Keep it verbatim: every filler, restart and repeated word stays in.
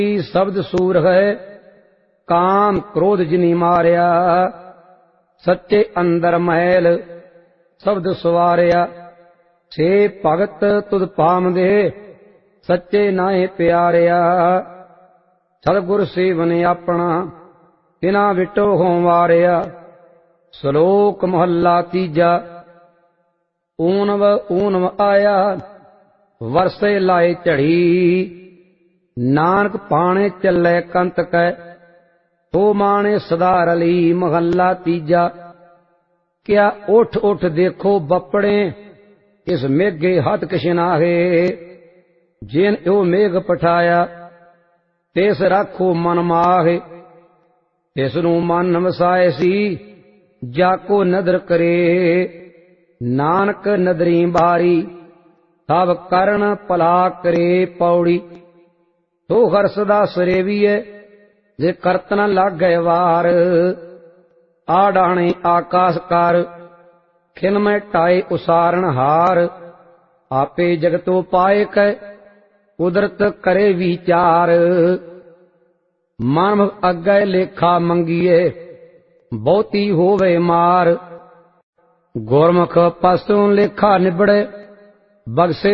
शब्द सूर है काम क्रोध जिनी मारिया सच्चे अंदर महल शब्द सवारिया छे भगत तुद पाम दे सच्चे नाए प्यारिया सतगुर सेवन अपना तिना विटो हों वारिया। श्लोक महला तीजा ऊनव ऊनव आया वरसे लाए चढ़ी नानक पाने चले कंत कै तो माने सदा रली। महला तीजा क्या उठ उठ देखो बपड़े इस मेघे हथ किशनाहे जिन यो मेघ पठाया तिस राखो मन माहे। तिसनू मन वसाए सी जाको नदर करे नानक नदरी बारी सब करण भला करे पौड़ी। तो हर्षदा सरेवीए जे करतन लाग गए वार आडाणे आकाश कार खिन में टाए उसारण हार। आपे जगतो पाए कै कुदरत करे विचार मन अग्गै लेखा मंगिए बहुती होवे मार। गुरमुख पासों लेखा निबड़े बगसे